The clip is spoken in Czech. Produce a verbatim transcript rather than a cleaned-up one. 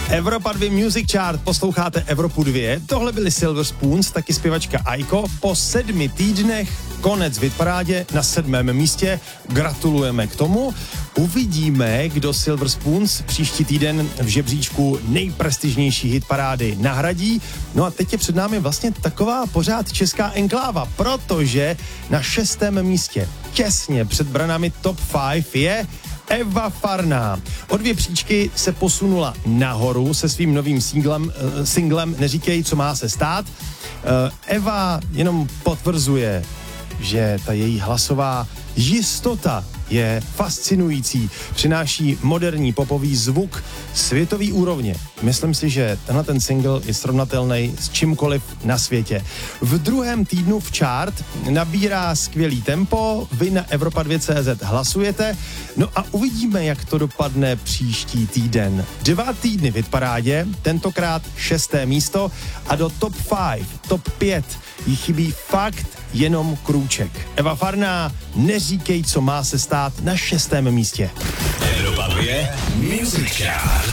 Evropa dva Music Chart, posloucháte Evropu dva. Tohle byly Silver Spoons, taky zpěvačka Aiko. Po sedmi týdnech konec v hitparádě na sedmém místě. Gratulujeme k tomu. Uvidíme, kdo Silver Spoons příští týden v žebříčku nejprestižnější hitparády nahradí. No a teď je před námi vlastně taková pořád česká enkláva, protože na šestém místě, těsně před branami top pět je Eva Farná. O dvě příčky se posunula nahoru se svým novým singlem, uh, singlem Neříkej, co má se stát. Uh, Eva jenom potvrzuje, že ta její hlasová jistota je fascinující. Přináší moderní popový zvuk světový úrovně. Myslím si, že tenhle ten single je srovnatelný s čímkoliv na světě. V druhém týdnu v chart nabírá skvělý tempo, vy na Evropa dva tečka cé zet hlasujete, no a uvidíme, jak to dopadne příští týden. Dva týdny v hitparádě, tentokrát šesté místo a do top pět, top pět jí chybí fakt jenom krůček. Eva Farná, Neříkej, co má se stát, na šestém místě. Evropa dva Music Chart.